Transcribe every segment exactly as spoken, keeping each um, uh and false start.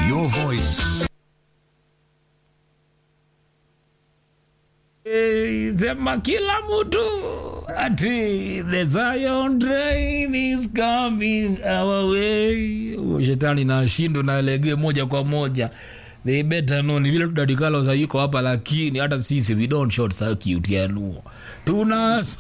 Your voice. Sema kila mtu ati the Zion train is coming our way. Shetani na shindo na lege moja kwa moja. They better know ni vile tudadikalo za yuko hapa, lakini hata sisi we don't short circuit ya nuo. Tunas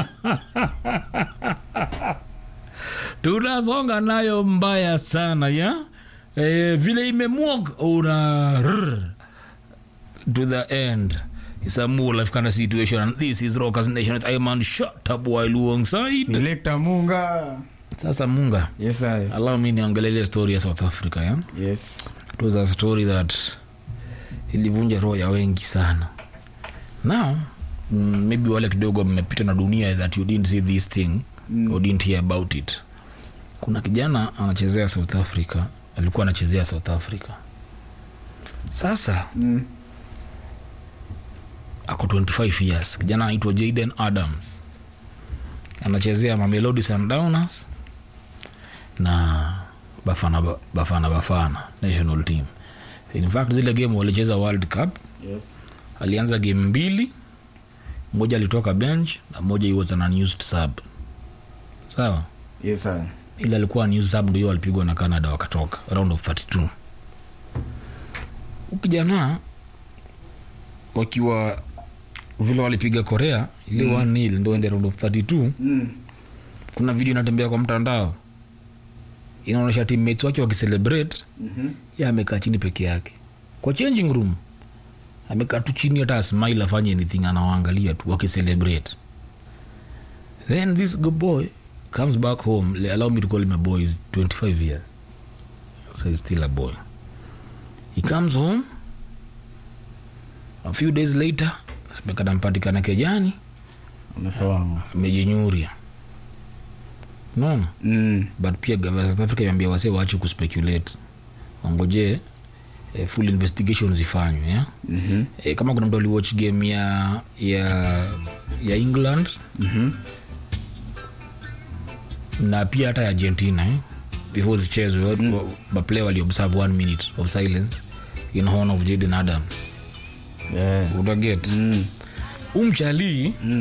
tunasonga nayo mbaya sana ya eh, vile imemwok una to the end. It's a more life kind of situation, and this is Rockers Nation. I am shut up while alongside Selector Munga. Sasa Munga, Yes I. allow me niangalie story ya South Africa ya. Yes. It was a story that ilivunja roho ya wengi sana. Now mm, maybe wale kidogo mmepita na dunia that you didn't see this thing mm. or didn't hear about it. Kuna kijana anachezea South Africa, alikuwa anachezea South Africa. Sasa Mm. ako twenty-five years. Kijana anaitwa Jayden Adams. Anachezea Mamelodi Sundowns na Bafana Bafana Bafana national team. In fact zile game walicheza World Cup. Yes. Alianza game mbili. Moja alitoka bench na moja he was an unused sub. Sawa? Yes I. Ile alikuwa unused sub ndio alipigwa na Canada wakatoka round of thirty-two. Ukijana wakiwa vile walipiga Korea ile mm. one nil ndio ende round of thirty-two. Mm. Kuna video inatembea kwa mtandao inaonyesha teammates wake wakicelebrate. Mhm. Yeye amekaa chini peke yake kwa changing room, amekaa tu chini, hata smile afanye anything, anawaangalia tu wakicelebrate. Then this good boy comes back home. Allow me to call him a boy. He's twenty-five years, so he's still a boy. He comes home a few days later, asemekana mpatikana kejani Umesoma. amejinyuria. No. Mm. But pia government South Africa yambia wase waache kuspeculate, wangoje eh, full investigation zifanywe ya. Mhm. Eh, kama kuna mtu aliwatch game ya ya ya England Mhm. na pia hata ya Argentina eh, before zichezwe mm. ba player wali observe one minute of silence in honor of Jayden Adams. Yeah. Utaget Mm. umchali Mm.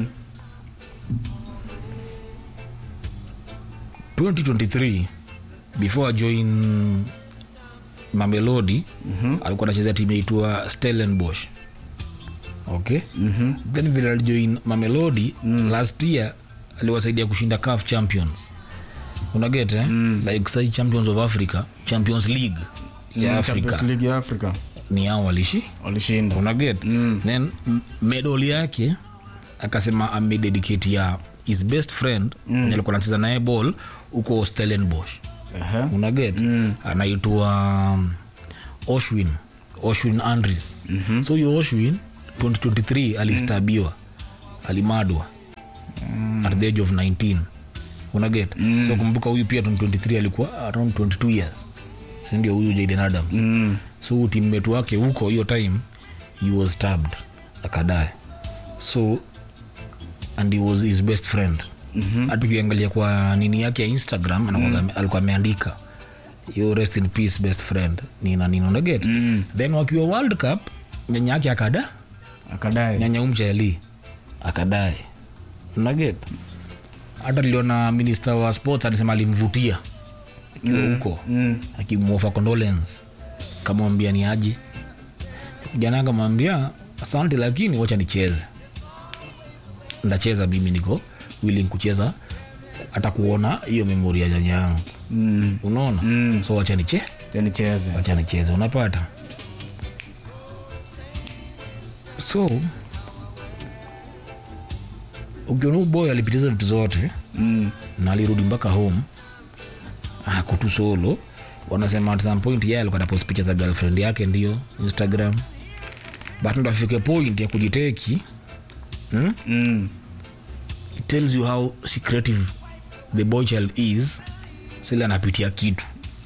twenty twenty-three before join Mamelodi Mhm. alikuwa anachezea timu inaitwa Stellenbosch. Okay? Mhm. Then vile alijoin Mamelodi mm. last year aliwasaidia kushinda C A F Champions. Unaget eh? Mm. Like say Champions of Africa, Champions League ya Mm, Africa. Champions League ya Africa. Ni hao walishi. Walishinda. Unaget? Mm. Then m- medal yake akasema amededicate ya his best friend mm. alikuwa anacheza naye ball uko Stellenbosch. Aha. Unaget? Mm. Anaitwa um, Oshwin. Oshwin Andries. Mm-hmm. So yo Oshwin twenty twenty-three alistabiwa. Mm. Alimadwa. Mm. At the age of nineteen. Unaget? Mm. So kumbuka huyu pia twenty twenty-three alikuwa around twenty-two years. Si ndio huyu Jayden Adams. Mm. So teammate wake huko hiyo time he was stabbed akadai. So and he was his best friend. Mhm. Hata ukiangalia kwa nini yake ya Instagram anakuwa mm. alikuwa ameandika you rest in peace best friend nina nina unaget. Mm. Then wakiwa World Cup nyanya yake akada Akadai. nyanya umcheli akadai. Unaget? Hata niliona minister wa sports alisema alimvutia akiwa huko mm. akimwofa condolence kamwambia ni aje. Kijana akamwambia asante, lakini wacha nicheze. Ndacheza mimi, niko willing kucheza hata kuona hiyo memory ya nyanya yangu. Mm. Unaona? Mm. So wacha niche Yaani cheze. wacha nicheze, unapata? So ukiona boy alipitiza vitu zote mm. na alirudi mpaka home ako tu solo. Wanasema at some point yeye alikuwa anapost pictures za girlfriend yake ndio Instagram, but ndo afike point ya kujiteki. Hmm? Mm. It tells you how secretive the boy child is. Sila anapitia kitu.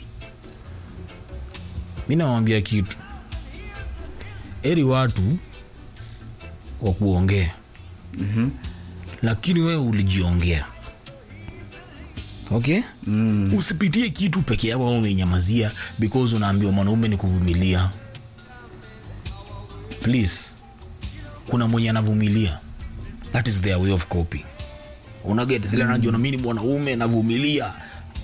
Mimi nawaambia kitu, eri watu wa kuongea. Mhm. Lakini wewe ulijiongea. okay Mm. usipitie kitu peke yako au umenyamazia because unaambiwa mwanaume ni kuvumilia. Please, kuna mwenye anavumilia, that is their way of coping. Una get zile anajiona mimi ni mwanaume navumilia,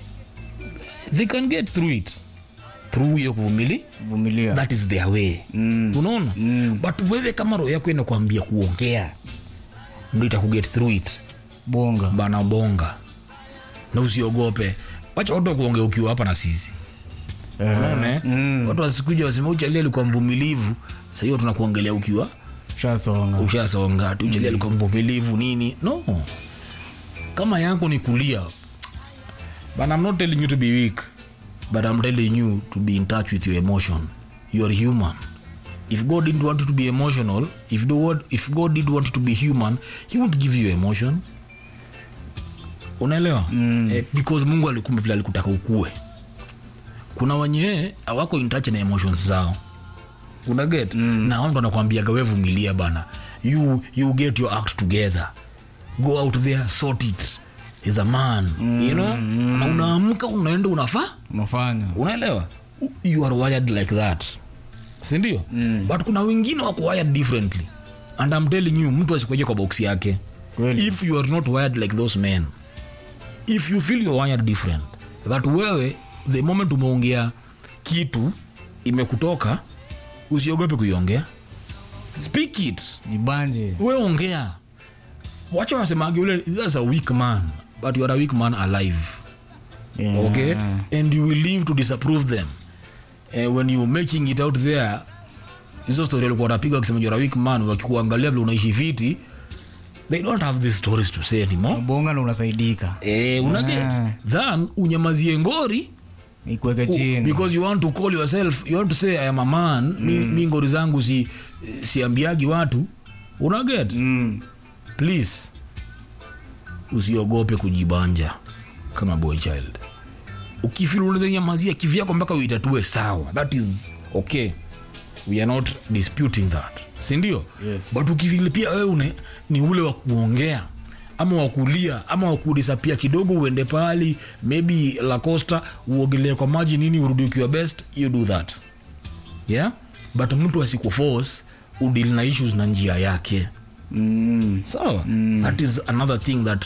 they can get through it through hiyo kuvumilia, Vumilia. that is their way. Mm. Unaona? Mm. But wewe kama roho yako inakwambia kuongea, ndio itakuget through it. Bonga. Bana bonga na usiogope, wacha watu kuongea ukiwa hapa na sisi. Eh. Unaona eh? Mm. Watu wasikuja waseme uchalia alikuwa mvumilivu, sasa hiyo tunakuongelea ukiwa Shasonga. ushasonga tu. Uchalia alikuwa mvumilivu nini? No, kama yako ni kulia, but I'm not telling you to be weak, but I'm telling you to be in touch with your emotion. You are human. If God didn't want you to be emotional, if the word if God did want you to be human, he won't give you emotions. Unaelewa? Mm. Eh, because Mungu alikumba vile alikutaka ukue. Kuna wenye hawako in touch na emotions zao. Una get? Mm. Na wao ndo wanakuambia wewe vumilia bana. You you get your act together. Go out there, sort it. He's a man, mm. you know? Mm. Na unaamka unaenda unafaa? Unafanya. Unaelewa? You are wired like that. Si ndio? Mm. But kuna wengine wako wired differently. And I'm telling you, mtu asikuje kwa box yake. Really? If you are not wired like those men, if you feel you're wired different, that wewe the moment umeongea kitu imekutoka, usiogope kuiongea. Speak it. Jibanje. Wewe ongea. Wacha wasemage ule is a weak man, but you are a weak man alive. Yeah. Okay? And you will live to disapprove them. Uh, when you making it out there, hizo story walikuwa wanapiga kusema you're a weak man, wakikuangalia vile unaishi fiti, they don't have these stories to say anymore. Bonga na unasaidika. Eh, una get? Then unyamazie ngori Ikuweke chini. because you want to call yourself, you want to say I am a man. Mm. mi, mi ngori zangu si siambiagi watu. Una get? Mm. Please, usiogope kujibanja kama boy child. Ukifeel unanyamazia kivyako mpaka uitatue, sawa, that is okay, we are not disputing that, si ndio? Yes. But ukifeel pia wewe une ni ule wa kuongea ama wa kulia ama wa kudisappear kidogo, uende pali maybe La Costa uogelee kwa maji nini, urudi ukiwa best, you do that, yeah. But mtu asikuforce udeal na issues na njia yake. Mm. So mm. that is another thing that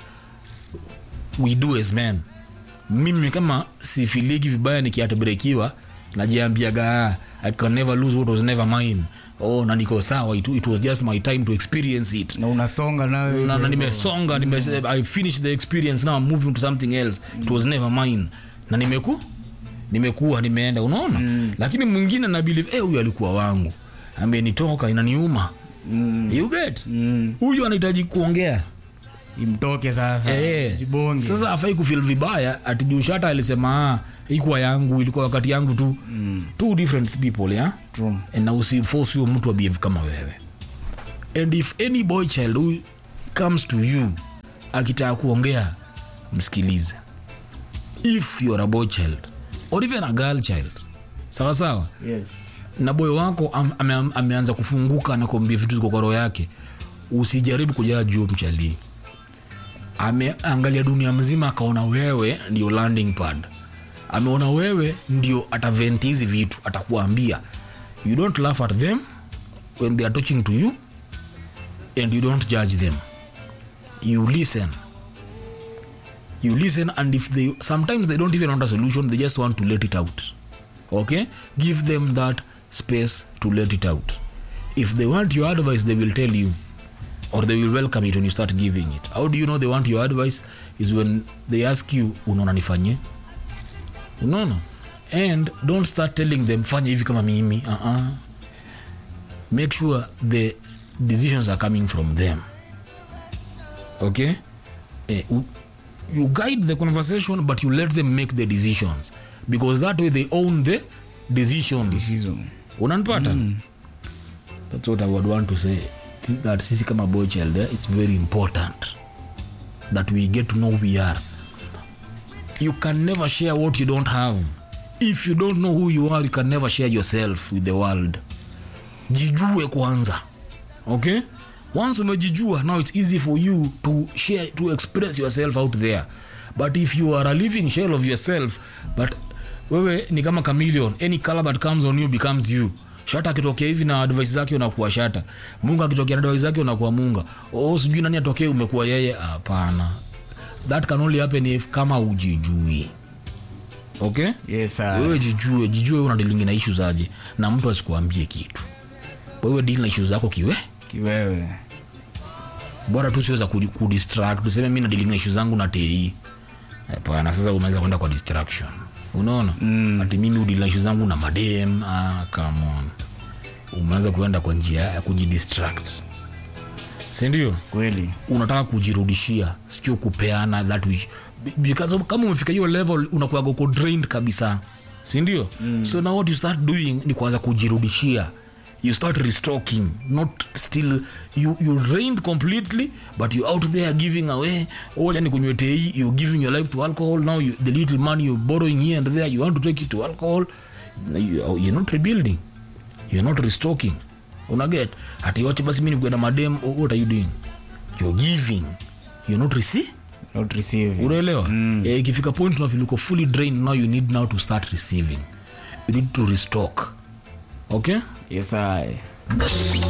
we do as men. Mimi kama sifiliki vibaya nikiatebrekiwa, najiambiaga I can never lose what was never mine. Oh, na niko sawa, it, it was just my time to experience it. Na unasonga nawe. Na, na nimesonga, nime, I finished the experience, now I'm moving to something else. It was never mine. Na nimeku nimekuwa nimeenda, unaona? Mm. Lakini mwingine na believe eh, huyu alikuwa wangu, amenitoka, inaniuma. Mm. You get? Mm. Huyu anahitaji kuongea. Imtoke sasa. Eh, Jibonge. sasa afai kufeel vibaya ati Jushata alisema ah, ilikuwa yangu, ilikuwa wakati yangu tu. Mm. Two different people, yeah? True. And now usi force you mtu abehave kama wewe. And if any boy child who comes to you akitaka kuongea, msikilize. If you are a boy child or even a girl child, sawa sawa? Yes. Na boy wako am, ame, ameanza kufunguka na kuambia vitu ziko kwa roho yake, usijaribu kujaa juu mchali. Ameangalia dunia mzima akaona wewe ndio landing pad. Ameona wewe ndio atavent hizi vitu, atakuambia. You don't laugh at them when they are talking to you, and you don't judge them. You listen. You listen, and if they sometimes they don't even want a solution, they just want to let it out. Okay? Give them that space to let it out. If they want your advice, they will tell you, or they will welcome it when you start giving it. How do you know they want your advice? Is when they ask you, unaona nifanye? Unaona? And don't start telling them fanya hivi kama mimi. Uh-uh. Make sure the decisions are coming from them. Okay? Eh, you guide the conversation, but you let them make the decisions, because that way they own the decisions. Decision. Unanipata? Mm. That's what I would want to say. That sisi kama boy child, eh, it's very important that we get to know who we are. You can never share what you don't have. If you don't know who you are, you can never share yourself with the world. Jijue kwanza. Okay? Once umejijua, now it's easy for you to share, to express yourself out there. but if you are a living shell of yourself, but wewe ni kama chameleon, any color that comes on you becomes you. Shata akitokea hivi na advice zake unakuwa Shata, Munga akitokea na advice zake unakuwa Munga. Oh, sijui nani atokee umekuwa yeye. Hapana, that can only happen if kama ujijui. Okay? Yes sir. Wewe jijue, jijue una dealing na issues aje na mtu asikuambie kitu. Wewe deal na issues zako kiwe kiwewe. Bora tu siweza ku distract, tuseme mimi na dealing na issues zangu na T I. Hapana, sasa umeanza kwenda kwa distraction. Unaona? Mm. Ati mimi udeal na issues zangu na madem, ah come on. Umeanza kuenda kwa njia ya kujidistract. Si ndio? Kweli. Unataka kujirudishia, sio kupeana that which, because kama umefika hiyo level unakuwa uko drained kabisa. Si ndio? Mm. So now what you start doing ni kuanza kujirudishia. You start restocking, not still you you drained completely, but you out there giving away. Oh, yani kunywe tei, you giving your life to alcohol. Now you, the little money you're borrowing here and there, you want to take it to alcohol. You, you're not rebuilding, you're not restocking. Unaget hata yote basi mimi nikuenda madem. What are you doing? You're giving, you're not receiving. Not receiving. Unaelewa? Mm. E, ikifika point una feel uko fully drained, now you need now to start receiving. You need to restock. Okay? Yes I